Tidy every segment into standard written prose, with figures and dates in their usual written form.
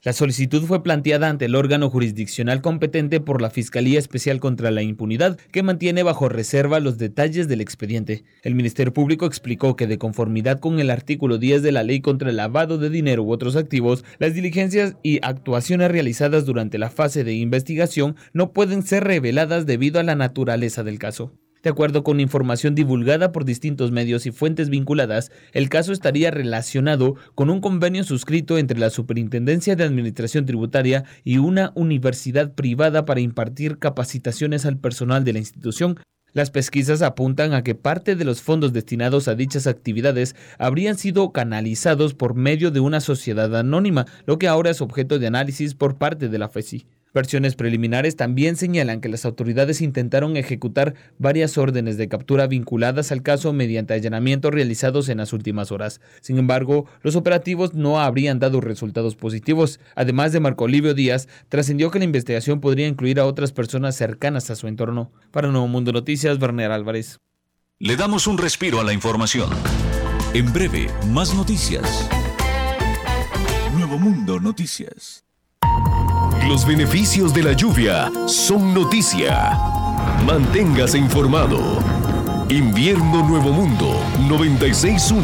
La solicitud fue planteada ante el órgano jurisdiccional competente por la Fiscalía Especial contra la Impunidad, que mantiene bajo reserva los detalles del expediente. El Ministerio Público explicó que, de conformidad con el artículo 10 de la Ley contra el lavado de dinero u otros activos, las diligencias y actuaciones realizadas durante la fase de investigación no pueden ser reveladas debido a la naturaleza del caso. De acuerdo con información divulgada por distintos medios y fuentes vinculadas, el caso estaría relacionado con un convenio suscrito entre la Superintendencia de Administración Tributaria y una universidad privada para impartir capacitaciones al personal de la institución. Las pesquisas apuntan a que parte de los fondos destinados a dichas actividades habrían sido canalizados por medio de una sociedad anónima, lo que ahora es objeto de análisis por parte de la FECI. Versiones preliminares también señalan que las autoridades intentaron ejecutar varias órdenes de captura vinculadas al caso mediante allanamientos realizados en las últimas horas. Sin embargo, los operativos no habrían dado resultados positivos. Además de Marco Livio Díaz, trascendió que la investigación podría incluir a otras personas cercanas a su entorno. Para Nuevo Mundo Noticias, Werner Álvarez. Le damos un respiro a la información. En breve, más noticias. Nuevo Mundo Noticias. Los beneficios de la lluvia son noticia. Manténgase informado. Invierno Nuevo Mundo 96.1.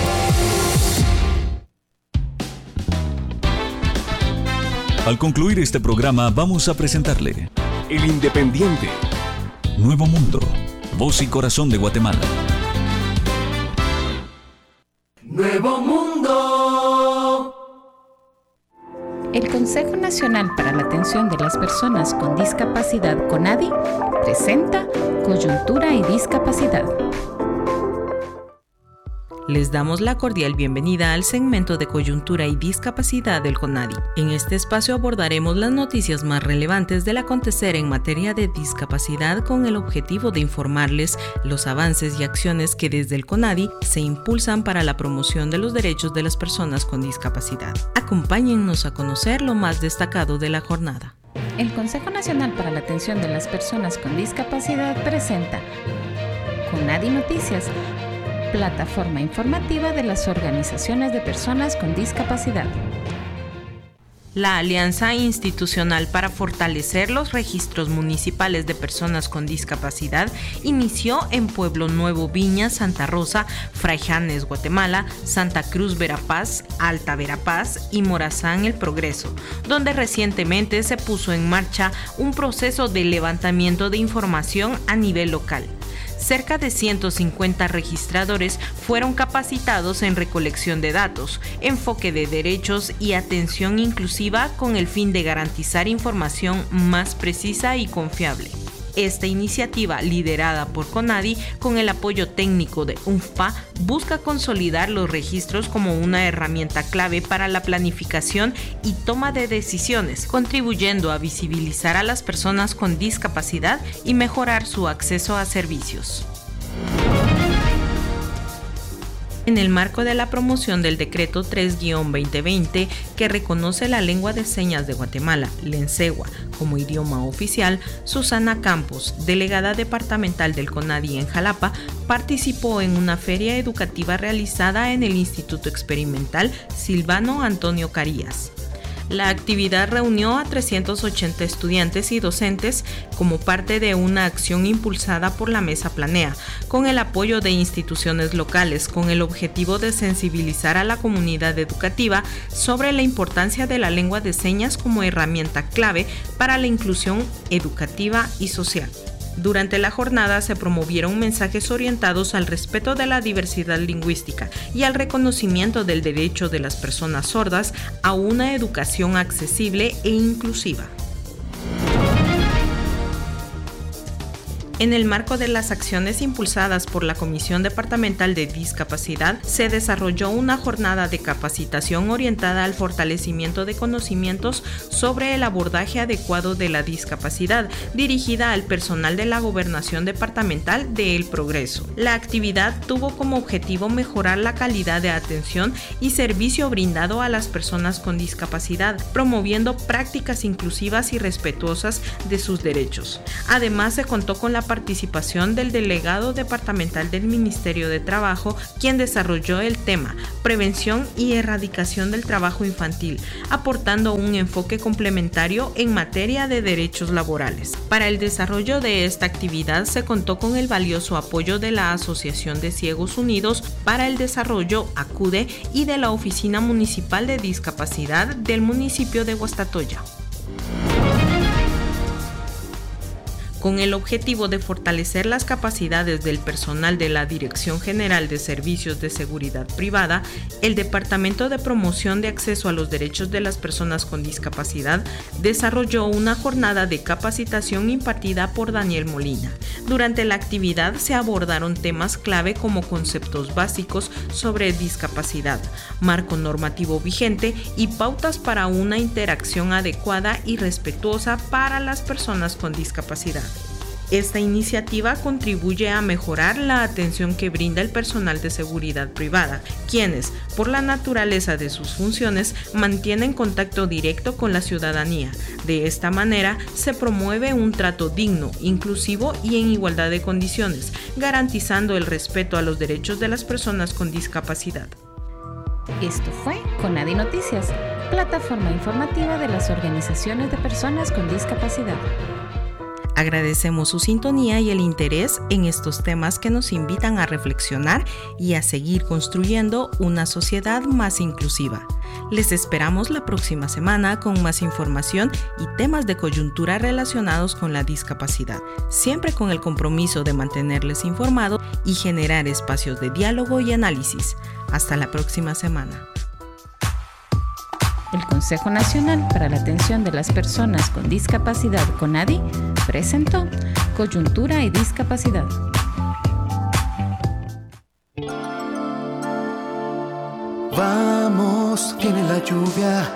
Al concluir este programa vamos a presentarle El Independiente. Nuevo Mundo, voz y corazón de Guatemala. Nuevo Mundo. El Consejo Nacional para la Atención de las Personas con Discapacidad, CONADI, presenta Coyuntura y Discapacidad. Les damos la cordial bienvenida al segmento de Coyuntura y Discapacidad del CONADI. En este espacio abordaremos las noticias más relevantes del acontecer en materia de discapacidad con el objetivo de informarles los avances y acciones que desde el CONADI se impulsan para la promoción de los derechos de las personas con discapacidad. Acompáñennos a conocer lo más destacado de la jornada. El Consejo Nacional para la Atención de las Personas con Discapacidad presenta CONADI Noticias, plataforma informativa de las organizaciones de personas con discapacidad. La Alianza Institucional para Fortalecer los Registros Municipales de Personas con Discapacidad inició en Pueblo Nuevo, Viña, Santa Rosa, Fraijanes, Guatemala, Santa Cruz, Verapaz, Alta Verapaz y Morazán, El Progreso, donde recientemente se puso en marcha un proceso de levantamiento de información a nivel local. Cerca de 150 registradores fueron capacitados en recolección de datos, enfoque de derechos y atención inclusiva con el fin de garantizar información más precisa y confiable. Esta iniciativa, liderada por CONADI con el apoyo técnico de UNFPA, busca consolidar los registros como una herramienta clave para la planificación y toma de decisiones, contribuyendo a visibilizar a las personas con discapacidad y mejorar su acceso a servicios. En el marco de la promoción del Decreto 3-2020, que reconoce la lengua de señas de Guatemala, Lencegua, como idioma oficial, Susana Campos, delegada departamental del CONADI en Jalapa, participó en una feria educativa realizada en el Instituto Experimental Silvano Antonio Carías. La actividad reunió a 380 estudiantes y docentes como parte de una acción impulsada por la Mesa Planea, con el apoyo de instituciones locales, con el objetivo de sensibilizar a la comunidad educativa sobre la importancia de la lengua de señas como herramienta clave para la inclusión educativa y social. Durante la jornada se promovieron mensajes orientados al respeto de la diversidad lingüística y al reconocimiento del derecho de las personas sordas a una educación accesible e inclusiva. En el marco de las acciones impulsadas por la Comisión Departamental de Discapacidad, se desarrolló una jornada de capacitación orientada al fortalecimiento de conocimientos sobre el abordaje adecuado de la discapacidad, dirigida al personal de la Gobernación Departamental de El Progreso. La actividad tuvo como objetivo mejorar la calidad de atención y servicio brindado a las personas con discapacidad, promoviendo prácticas inclusivas y respetuosas de sus derechos. Además, se contó con la participación del delegado departamental del Ministerio de Trabajo, quien desarrolló el tema Prevención y erradicación del trabajo infantil, aportando un enfoque complementario en materia de derechos laborales. Para el desarrollo de esta actividad se contó con el valioso apoyo de la Asociación de Ciegos Unidos para el Desarrollo, ACUDE, y de la Oficina Municipal de Discapacidad del municipio de Guastatoya. Con el objetivo de fortalecer las capacidades del personal de la Dirección General de Servicios de Seguridad Privada, el Departamento de Promoción de Acceso a los Derechos de las Personas con Discapacidad desarrolló una jornada de capacitación impartida por Daniel Molina. Durante la actividad se abordaron temas clave como conceptos básicos sobre discapacidad, marco normativo vigente y pautas para una interacción adecuada y respetuosa para las personas con discapacidad. Esta iniciativa contribuye a mejorar la atención que brinda el personal de seguridad privada, quienes, por la naturaleza de sus funciones, mantienen contacto directo con la ciudadanía. De esta manera, se promueve un trato digno, inclusivo y en igualdad de condiciones, garantizando el respeto a los derechos de las personas con discapacidad. Esto fue CONADI Noticias, plataforma informativa de las organizaciones de personas con discapacidad. Agradecemos su sintonía y el interés en estos temas que nos invitan a reflexionar y a seguir construyendo una sociedad más inclusiva. Les esperamos la próxima semana con más información y temas de coyuntura relacionados con la discapacidad, siempre con el compromiso de mantenerles informados y generar espacios de diálogo y análisis. Hasta la próxima semana. El Consejo Nacional para la Atención de las Personas con Discapacidad, CONADI, presentó Coyuntura y Discapacidad. Vamos, viene la lluvia,